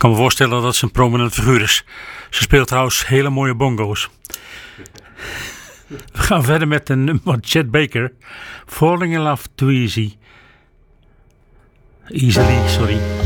kan me voorstellen dat ze een prominent figuur is. Ze speelt trouwens hele mooie bongo's. We gaan verder met een nummer van Chet Baker. Falling in Love Too Easily. Sorry.